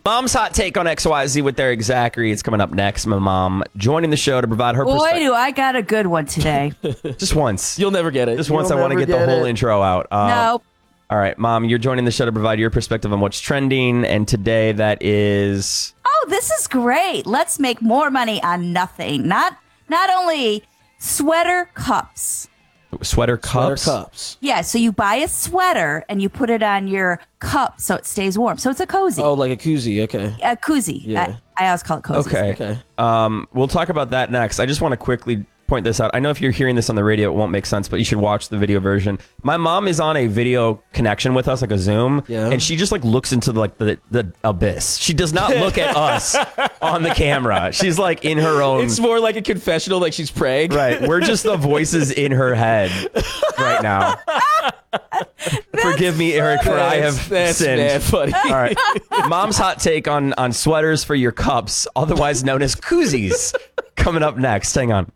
Mom's hot take on XYZ with Eric Zachary. It's coming up next. My mom joining the show to provide her Boy, perspective. do I got a good one today. Just once. You'll never get it. Just once I want to get the whole intro out. Nope. All right, Mom, you're joining the show to provide your perspective on what's trending. And today that is... Oh, this is great. Let's make more money on nothing. Not only sweater cups. Sweater cups? Sweater cups. Yeah, so you buy a sweater and you put it on your cup so it stays warm. So it's a cozy. Oh, like a koozie. Okay. A koozie. Yeah. I always call it cozy. Okay. We'll talk about that next. I just want to quickly point this out. I know if you're hearing this on the radio, it won't make sense, but you should watch the video version. My mom is on a video connection with us, like a Zoom, and she just like looks into the abyss. She does not look at us on the camera. She's like in her own. It's more like a confessional, like she's praying. Right. We're just the voices in her head right now. Forgive me, Eric, for I have that's sinned. mad funny. All right. Mom's hot take on sweaters for your cups, otherwise known as koozies, coming up next. Hang on.